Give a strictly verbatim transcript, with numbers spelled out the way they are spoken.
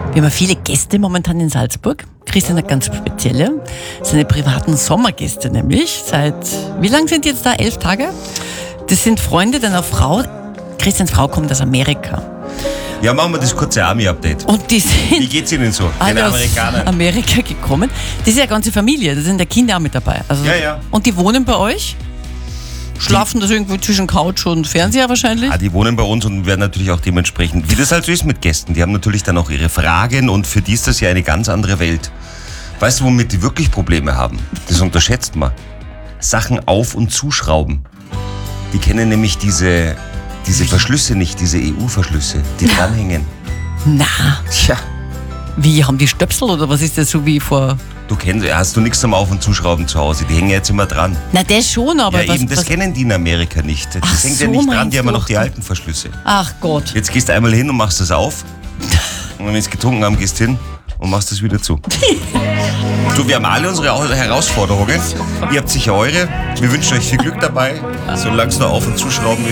Wir haben viele Gäste momentan in Salzburg. Christian hat ganz spezielle, seine privaten Sommergäste nämlich. Seit, wie lang sind die jetzt da? Elf Tage? Das sind Freunde deiner Frau. Christians Frau kommt aus Amerika. Ja, machen wir das kurze Army-Update. Und die sind Wie geht's Ihnen so, den alle aus Amerikanern? Amerika gekommen. Das ist ja eine ganze Familie, da sind ja Kinder auch mit dabei. Also, Ja, ja. Und die wohnen bei euch? Schlafen das irgendwo zwischen Couch und Fernseher wahrscheinlich? Ah, die wohnen bei uns und werden natürlich auch dementsprechend, wie das halt so ist mit Gästen, die haben natürlich dann auch ihre Fragen und für die ist das ja eine ganz andere Welt. Weißt du, womit die wirklich Probleme haben? Das unterschätzt man. Sachen auf- und zuschrauben. Die kennen nämlich diese, diese Verschlüsse nicht, diese E U-Verschlüsse, die dranhängen. Na, Tja, wie, haben die Stöpsel oder was ist das so wie vor... du kennst, hast du nichts zum Auf- und Zuschrauben zu Hause, die hängen jetzt immer dran. Na, das schon, aber Ja was... eben, das was kennen die in Amerika nicht. Das Ach hängt ja so, nicht dran, meinst die haben ja du? noch die alten Verschlüsse. Ach Gott. Jetzt gehst du einmal hin und machst das auf. Und wenn wir es getrunken haben, gehst hin und machst das wieder zu. So, wir haben alle unsere Herausforderungen. Ihr habt sicher eure. Wir wünschen euch viel Glück dabei, solange es nur auf- und zuschrauben ist.